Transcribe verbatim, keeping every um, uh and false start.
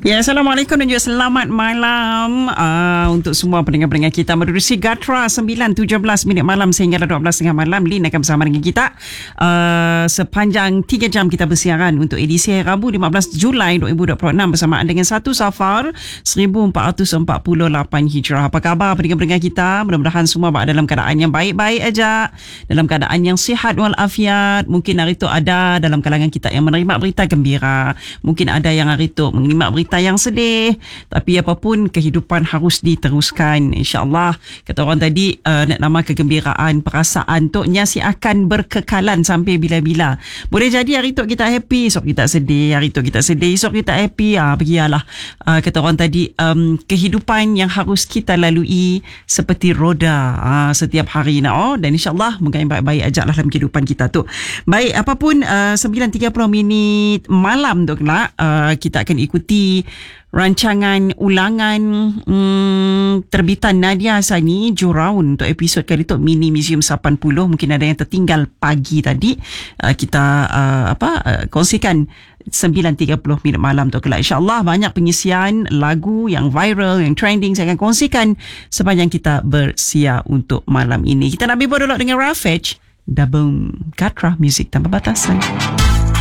Ya, Assalamualaikum dan juga selamat malam uh, untuk semua pendengar-pendengar kita menerusi Gatra sembilan tujuh belas minit malam sehingga dua belas tiga puluh malam. Lin akan bersama dengan kita uh, sepanjang tiga jam kita bersiaran untuk edisi hari Rabu lima belas Julai dua ribu dua puluh enam bersamaan dengan satu Safar seribu empat ratus empat puluh lapan Hijrah. Apa khabar pendengar-pendengar kita? Mudah-mudahan semua berada dalam keadaan yang baik-baik aja, dalam keadaan yang sihat walafiat. Mungkin hari itu ada dalam kalangan kita yang menerima berita gembira, mungkin ada yang hari itu menerima berita yang sedih, tapi apapun kehidupan harus diteruskan, insyaAllah. Kata orang tadi, uh, nak nama kegembiraan, perasaan tu nyasi akan berkekalan sampai bila-bila. Boleh jadi hari tu kita happy, esok kita sedih, hari tu kita sedih, esok kita happy. Ah, pergilah. Uh, kata orang tadi, um, kehidupan yang harus kita lalui seperti roda uh, setiap hari. Nah, oh, dan insyaAllah moga yang baik-baik ajaklah dalam kehidupan kita tu. Baik, apapun uh, sembilan tiga puluh minit malam tu kelak, uh, kita akan ikuti rancangan ulangan hmm, terbitan Nadia Hasani Juraun untuk episod kali tu Mini Museum lapan puluh. Mungkin ada yang tertinggal pagi tadi. Uh, kita uh, apa uh, kongsikan sembilan tiga puluh minit malam tu kelak. InsyaAllah banyak pengisian lagu yang viral, yang trending saya akan kongsikan sepanjang kita bersia untuk malam ini. Kita nak bimbang dulu dengan Rafej. Dabung Gatra, muzik tanpa batasan.